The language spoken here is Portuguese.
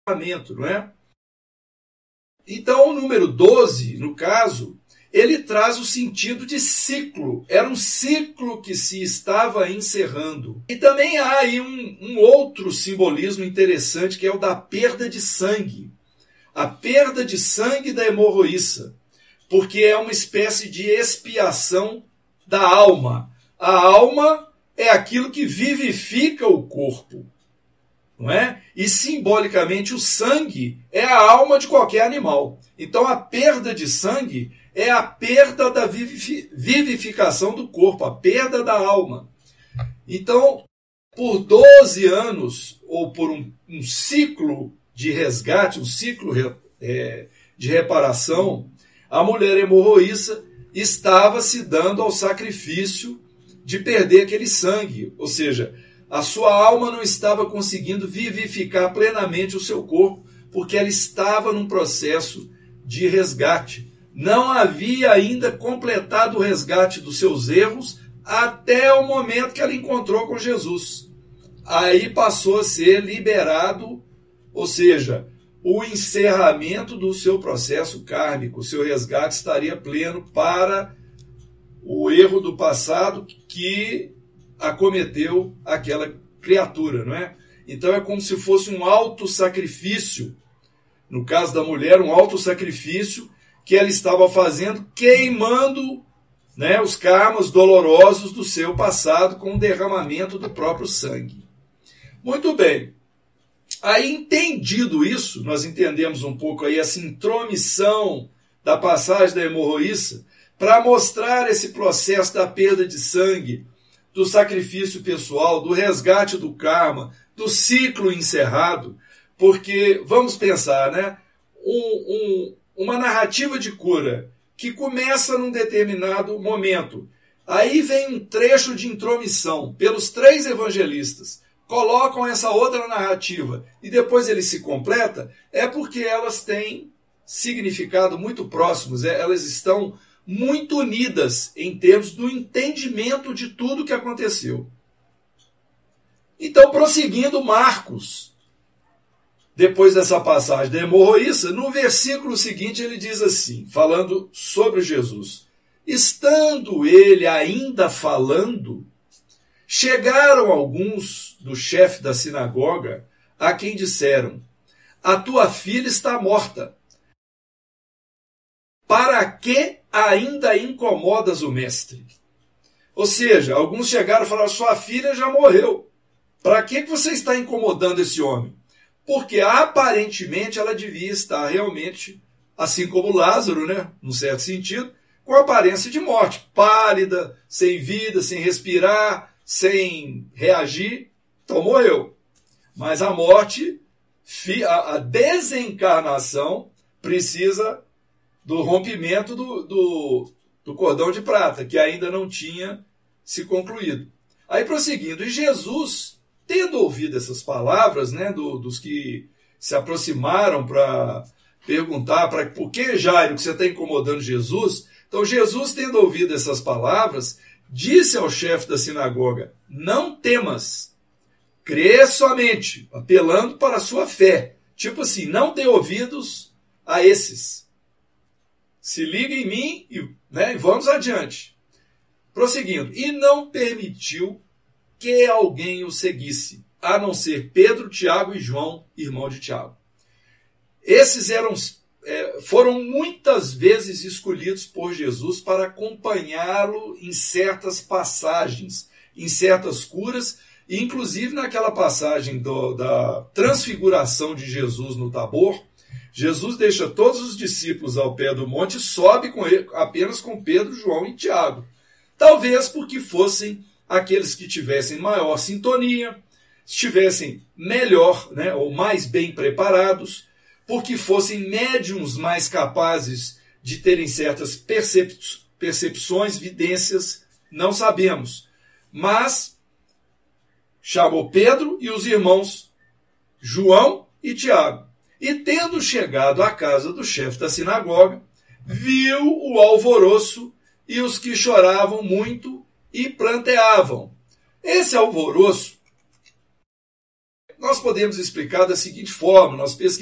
não é? Então, o número 12, no caso, ele traz o sentido de ciclo. Era um ciclo que se estava encerrando. E também há aí um outro simbolismo interessante, que é o da perda de sangue. A perda de sangue da hemorroíça, porque é uma espécie de expiação da alma. A alma é aquilo que vivifica o corpo, não é? E simbolicamente o sangue é a alma de qualquer animal. Então a perda de sangue é a perda da vivificação do corpo, a perda da alma. Então, por 12 anos, ou por um ciclo de resgate, um ciclo de reparação, a mulher hemorroíça estava se dando ao sacrifício de perder aquele sangue, ou seja, a sua alma não estava conseguindo vivificar plenamente o seu corpo, porque ela estava num processo de resgate. Não havia ainda completado o resgate dos seus erros até o momento que ela encontrou com Jesus. Aí passou a ser liberado, ou seja, o encerramento do seu processo kármico, o seu resgate estaria pleno para o erro do passado que acometeu aquela criatura, não é? Então é como se fosse um autossacrifício, no caso da mulher, um autossacrifício que ela estava fazendo, queimando, né, os karmas dolorosos do seu passado com o derramamento do próprio sangue. Muito bem. Aí, entendido isso, nós entendemos um pouco aí essa intromissão da passagem da hemorroíça para mostrar esse processo da perda de sangue, do sacrifício pessoal, do resgate do karma, do ciclo encerrado, porque, vamos pensar, né, uma narrativa de cura que começa num determinado momento, aí vem um trecho de intromissão pelos 3 evangelistas, colocam essa outra narrativa e depois ele se completa, é porque elas têm significado muito próximos, elas estão muito unidas em termos do entendimento de tudo que aconteceu. Então, prosseguindo, Marcos, depois dessa passagem da hemorroíça, no versículo seguinte ele diz assim, falando sobre Jesus: estando ele ainda falando, chegaram alguns do chefe da sinagoga, a quem disseram: a tua filha está morta. Para que ainda incomodas o mestre? Ou seja, alguns chegaram e falaram: sua filha já morreu. Para que você está incomodando esse homem? Porque aparentemente ela devia estar realmente, assim como Lázaro, né, num certo sentido, com aparência de morte, pálida, sem vida, sem respirar, sem reagir, então morreu. Mas a morte, a desencarnação, precisa do rompimento do cordão de prata, que ainda não tinha se concluído. Aí prosseguindo, e Jesus, tendo ouvido essas palavras, né, dos que se aproximaram para perguntar por que, Jairo, que você está incomodando Jesus, então Jesus, tendo ouvido essas palavras, disse ao chefe da sinagoga: não temas, crê somente, apelando para a sua fé. Tipo assim, não dê ouvidos a esses. Se liga em mim e vamos adiante. Prosseguindo, e não permitiu que alguém o seguisse, a não ser Pedro, Tiago e João, irmão de Tiago. Esses foram muitas vezes escolhidos por Jesus para acompanhá-lo em certas passagens, em certas curas, e inclusive naquela passagem da transfiguração de Jesus no Tabor. Jesus deixa todos os discípulos ao pé do monte e sobe apenas com Pedro, João e Tiago. Talvez porque fossem aqueles que tivessem maior sintonia, estivessem melhor, né, ou mais bem preparados, porque fossem médiums mais capazes de terem certas percepções, vidências, não sabemos. Mas chamou Pedro e os irmãos João e Tiago. E tendo chegado à casa do chefe da sinagoga, viu o alvoroço e os que choravam muito e pranteavam. Esse alvoroço Nós podemos explicar da seguinte forma: nós pesquisamos